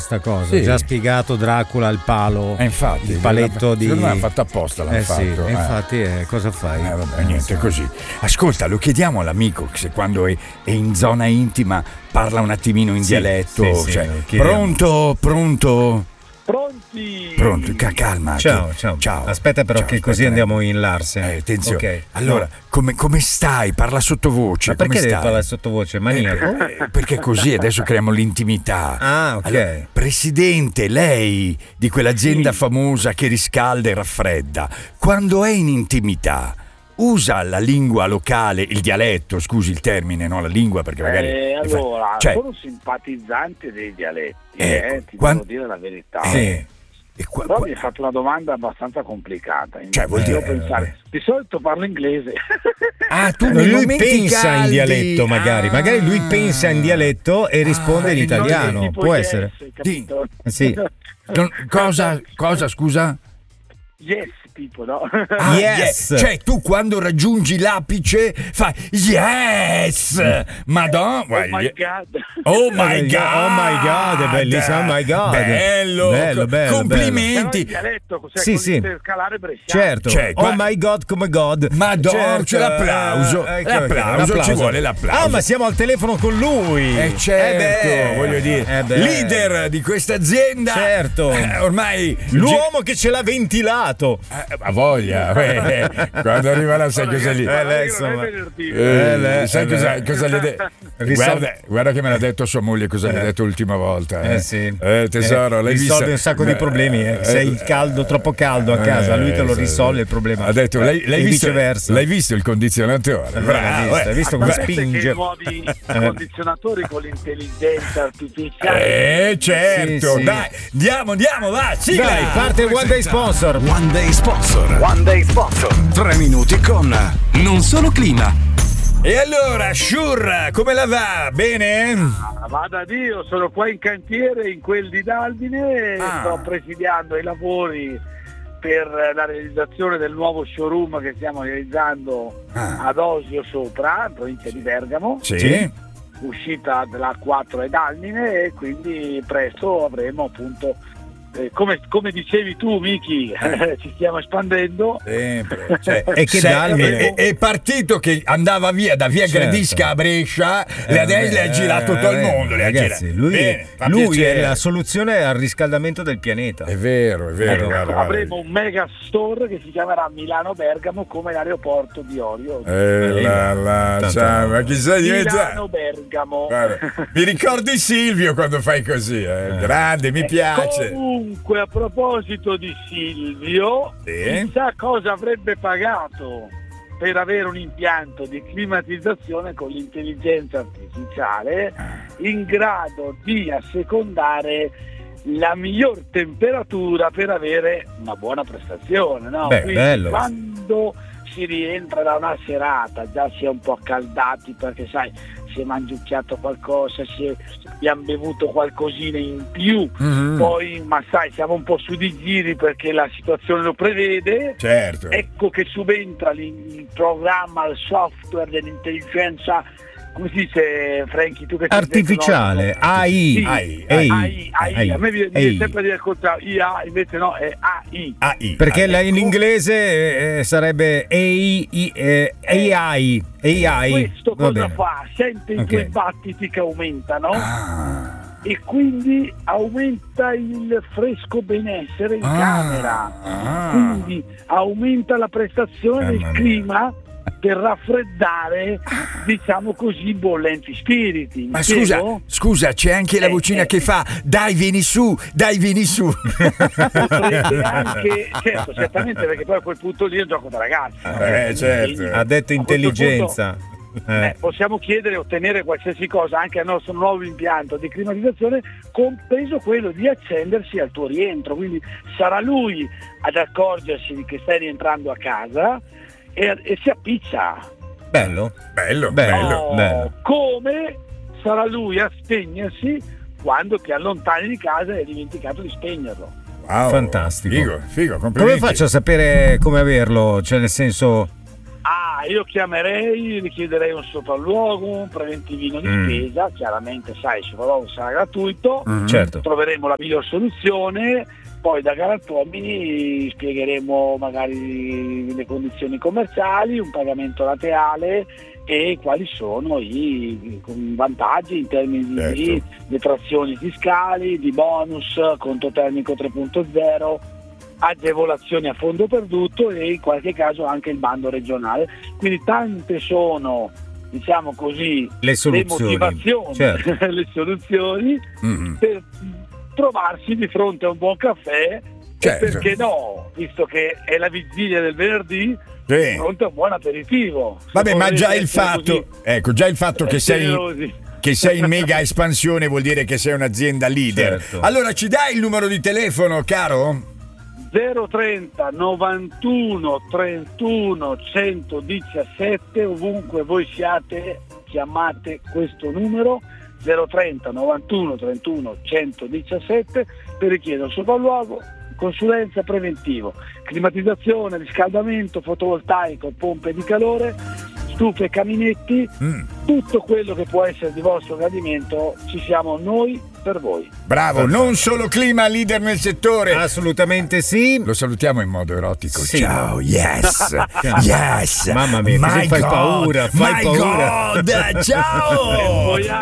sta cosa. Sì. Già spiegato Dracula al palo. Infatti, il paletto di. Secondo me hanno fatto apposta, l'hanno fatto. Sì, infatti, cosa fai? Vabbè, niente, così. Ascolta, lo chiediamo all'amico se quando è in zona intima parla un attimino in dialetto. Sì, cioè, chiediamo. Pronto? Pronti? Pronto, calma. Ciao. Aspetta però che così andiamo in Larsen. Attenzione. Okay. Allora, come stai? Parla sottovoce. Ma perché come devi stai? parlare sottovoce? Maniaco? Perché così adesso creiamo l'intimità. Ah, ok. Allora, presidente, lei di quell'azienda famosa che riscalda e raffredda, quando è in intimità usa la lingua locale, il dialetto, scusi il termine, no? La lingua, perché magari allora, cioè, sono simpatizzante dei dialetti, ti quando... devo dire la verità. Però mi hai fatto una domanda abbastanza complicata. Cioè, vuol dire pensare. Di solito parlo inglese. Ah, tu lui pensa in dialetto, magari lui pensa in dialetto e risponde in italiano. Può essere. Capito? Sì. Cosa, scusa? Yes, tipo, no? Yes. Cioè, tu quando raggiungi l'apice fai yes! Madonna! Oh Oh my god! my god! È bellissimo, oh my god! Bello. Complimenti! Però il dialetto, Sì. scalare bresciano. Certo. Oh my god, come god! Madonna, certo. c'è l'applauso! L'applauso, ci vuole l'applauso! Ah, ma siamo al telefono con lui! Certo, voglio dire, leader di questa azienda! Certo! Ormai l'uomo che ce l'ha ventilato! A voglia! Quando arriva là sai cosa gli... sai cosa gli ha detto? Guarda che me l'ha detto sua moglie, cosa gli ha detto l'ultima volta. Tesoro, lei risolve un sacco di problemi. Sei caldo, troppo caldo a casa, lui te lo risolve il problema. Ha detto, l'hai visto, viceversa. L'hai visto il condizionatore? Hai visto come spinge? I nuovi condizionatori con l'intelligenza artificiale. Certo. Sì. Dai, andiamo, va, sigla. Dai, parte il One Day Sponsor. One Day Sponsor. 3 minuti con Non Solo Clima. E allora, Sciurra, come la va? Bene? Vada Dio, sono qua in cantiere, in quel di Daldine, sto presidiando i lavori per la realizzazione del nuovo showroom che stiamo realizzando ad Osio Sopra, in provincia di Bergamo. Sì. Uscita della 4 e Daldine, e quindi presto avremo appunto come dicevi tu, Miki, ci stiamo espandendo. Sempre. Cioè, e che è partito che andava via da via Gradisca a Brescia, e adesso le ha girato tutto il mondo. Ragazzi, lui è la soluzione al riscaldamento del pianeta. È vero. Guarda. Avremo un mega store che si chiamerà Milano Bergamo, come l'aeroporto di Orio. Ma chissà Milano Bergamo. Mi ricordi Silvio quando fai così, grande, mi piace. Comunque, a proposito di Silvio, chissà cosa avrebbe pagato per avere un impianto di climatizzazione con l'intelligenza artificiale in grado di assecondare la miglior temperatura per avere una buona prestazione, no? Quindi bello. Quando si rientra da una serata già si è un po' accaldati, perché sai, si è mangiucchiato qualcosa, abbiamo bevuto qualcosina in più, poi ma sai, siamo un po' su di giri perché la situazione lo prevede. Certo. Ecco che subentra il programma, il software dell'intelligenza, come si dice, Franchi, tu che sei artificiale, AI. A me viene sempre dire il contrario, IA, invece no, è AI. Perché in inglese sarebbe AI. Questo cosa fa? Sente i tuoi battiti che aumentano e quindi aumenta il fresco benessere in camera, quindi aumenta la prestazione del clima per raffreddare, diciamo così, bollenti spiriti. Ma scusa, c'è anche la vocina che fa dai vieni su. Potrebbe anche, certo, certamente, perché poi a quel punto lì è un gioco da ragazzi, certo. Quindi, ha detto intelligenza. Possiamo chiedere e ottenere qualsiasi cosa anche al nostro nuovo impianto di climatizzazione, compreso quello di accendersi al tuo rientro, quindi sarà lui ad accorgersi che stai rientrando a casa e si appiccia. Bello. Come sarà lui a spegnersi quando ti allontani di casa e hai dimenticato di spegnerlo. Fantastico. Figo, complimenti. Come faccio a sapere come averlo? Cioè, nel senso... Ma io chiamerei, richiederei un sopralluogo, un preventivino di spesa, chiaramente sai, il sopralluogo sarà gratuito, certo. Troveremo la miglior soluzione, poi da galantuomini spiegheremo magari le condizioni commerciali, un pagamento laterale e quali sono i vantaggi in termini di detrazioni fiscali, di bonus, conto termico 3.0, agevolazioni a fondo perduto e in qualche caso anche il bando regionale. Quindi tante sono, diciamo così, le motivazioni, certo. le soluzioni per trovarsi di fronte a un buon caffè, certo. E perché no, visto che è la vigilia del venerdì, di fronte a un buon aperitivo. Vabbè, ma già il fatto, già il fatto che sei in mega espansione vuol dire che sei un'azienda leader. Certo. Allora ci dai il numero di telefono, caro? 030 91 31 117, ovunque voi siate chiamate questo numero 030 91 31 117 per richiedere un sopralluogo, consulenza, preventivo, climatizzazione, riscaldamento, fotovoltaico, pompe di calore, stufe e caminetti, tutto quello che può essere di vostro gradimento, ci siamo noi per voi. Bravo, non solo clima, leader nel settore. Assolutamente sì. Lo salutiamo in modo erotico. Sì. Ciao, yes, yes. Mamma mia, my fai God, paura, fai my paura. God, ciao.